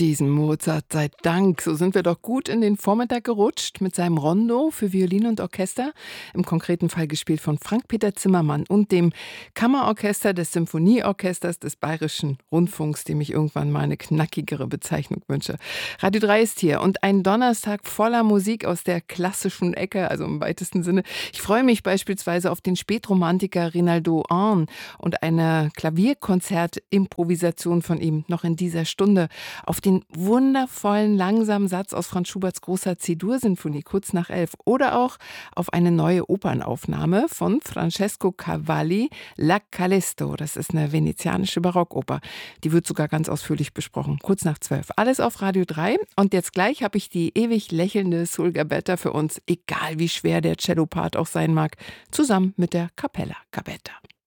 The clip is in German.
Diesen Mozart sei Dank, so sind wir doch gut in den Vormittag gerutscht mit seinem Rondo für Violine und Orchester, im konkreten Fall gespielt von Frank-Peter Zimmermann und dem Kammerorchester des Symphonieorchesters des Bayerischen Rundfunks, dem ich irgendwann mal eine knackigere Bezeichnung wünsche. Radio 3 ist hier und ein Donnerstag voller Musik aus der klassischen Ecke, also im weitesten Sinne. Ich freue mich beispielsweise auf den Spätromantiker Rinaldo Arn und eine Klavierkonzert-Improvisation von ihm noch in dieser Stunde, auf den wundervollen langsamen Satz aus Franz Schuberts großer C-Dur-Sinfonie kurz nach 11 oder auch auf eine neue Opernaufnahme von Francesco Cavalli, La Callisto. Das ist eine venezianische Barockoper. Die wird sogar ganz ausführlich besprochen, kurz nach 12. Alles auf Radio 3 und jetzt gleich habe ich die ewig lächelnde Sul Gabetta für uns, egal wie schwer der Cellopart auch sein mag, zusammen mit der Capella Gabetta.